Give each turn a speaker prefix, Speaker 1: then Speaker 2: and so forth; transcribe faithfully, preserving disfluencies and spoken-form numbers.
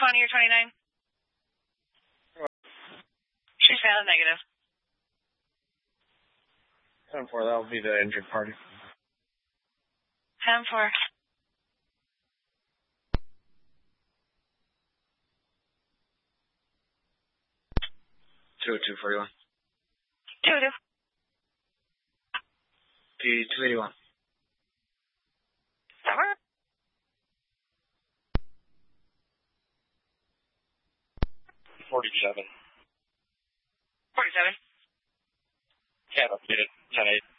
Speaker 1: twenty or twenty-nine? She's found negative.
Speaker 2: ten four, that will be the injured party.
Speaker 1: ten four.
Speaker 2: two oh two forty-one.
Speaker 1: two oh two.
Speaker 2: P two eighty-one.
Speaker 1: Summer?
Speaker 2: forty-seven.
Speaker 1: forty-seven.
Speaker 2: Can't update it. ten eight.